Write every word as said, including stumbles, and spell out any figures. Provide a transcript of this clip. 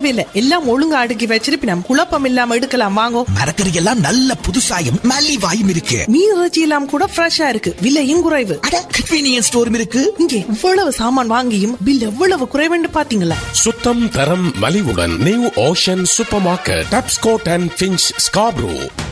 தேவையில்லை, எல்லாம் ஒழுங்கா அடுக்கி வச்சிருப்பினம், குழப்பம் இல்லாம எடுக்கலாம். வாங்கோ. மரக்கறி எல்லாம் நல்ல புதுசாயும் மலிவாயும் இருக்கு. மீன் இறைச்சி எல்லாம் கூட ஃப்ரெஷ்ஷா இருக்கு, விலையும் குறைவு. அட கன்வீனியன்ஸ் ஸ்டோரும் இருக்கு. இங்கே இவ்வளவு சாமான் வாங்கியும் பில் எவ்வளவு குறைவுன்னு பாத்தீங்களா? சுத்தம் தரம் மலிவுடன் new ocean super market, Tapscott and pinch, Scarborough.